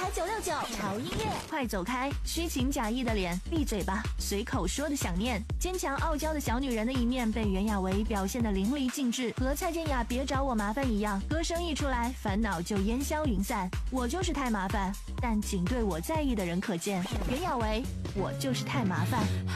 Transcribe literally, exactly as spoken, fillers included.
百九六九，潮音乐，快走开！虚情假意的脸，闭嘴吧！随口说的想念，坚强傲娇的小女人的一面被袁娅维表现得淋漓尽致，和蔡健雅别找我麻烦一样，歌声一出来，烦恼就烟消云散。我就是太麻烦，但仅对我在意的人可见。袁娅维，我就是太麻烦。